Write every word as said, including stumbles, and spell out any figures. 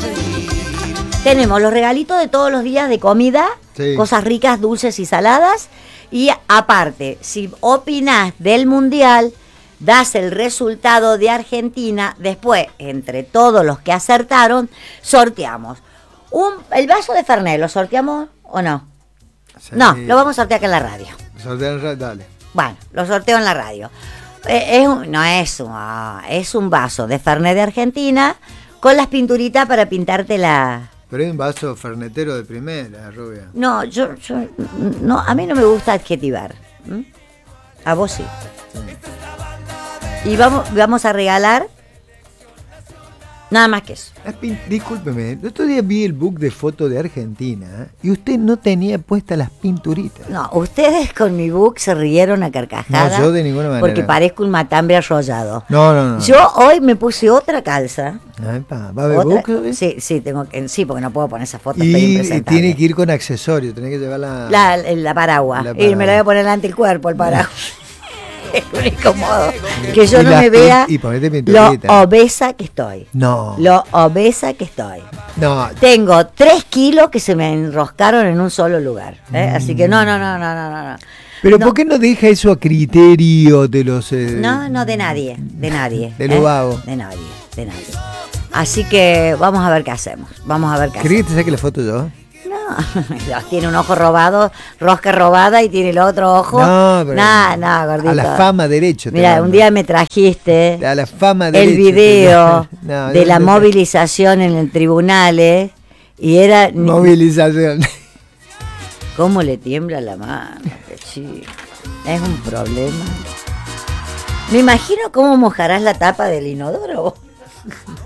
Tenemos los regalitos de todos los días de comida, sí. Cosas ricas, dulces y saladas. Y aparte, si opinás del mundial, das el resultado de Argentina. Después, entre todos los que acertaron, sorteamos un, el vaso de Fernet. ¿Lo sorteamos o no? Sí. No, lo vamos a sortear acá en la radio. Sortear en la radio, dale. Bueno, lo sorteo en la radio. Eh, es un, no es un, ah, es un vaso de Fernet de Argentina con las pinturitas para pintarte la... Pero es un vaso fernetero de primera, rubia. No, yo, yo no, a mí no me gusta adjetivar. ¿Mm? A vos sí. sí. Y vamos, vamos a regalar nada más que eso. Pin- Discúlpeme, el otro día vi el book de fotos de Argentina, ¿eh? Y usted no tenía puestas las pinturitas. No, ustedes con mi book se rieron a carcajadas. No, yo de ninguna manera. Porque parezco un matambre arrollado. No, no, no. Yo hoy me puse otra calza. Ay, pa, ¿va a haber book? ¿Eh? Sí, sí, tengo que, sí, porque no puedo poner esa foto. Y, y tiene que ir con accesorios, tiene que llevar la... La, la, la paraguas. La paraguas. Y me la voy a poner delante del cuerpo, el paraguas. Es un incómodo. Que yo y no me vea y lo obesa que estoy. No. Lo obesa que estoy. No. Tengo tres kilos que se me enroscaron en un solo lugar. ¿eh? Mm. Así que no, no, no, no, no, no. Pero no. ¿por qué no deja eso a criterio de los... Eh, no, no, de nadie, de nadie. De los vagos. De nadie, de nadie. Así que vamos a ver qué hacemos. Vamos a ver qué hacemos. ¿Querés que te saque la foto yo? No, tiene un ojo robado, rosca robada y tiene el otro ojo. No, pero no, no, gordito. A la fama derecho. Mira, mando. Un día me trajiste a la fama el derecho, video no, de no, la no, movilización en el tribunal y era... Movilización. ¿Cómo le tiembla la mano? Es un problema. Me imagino cómo mojarás la tapa del inodoro.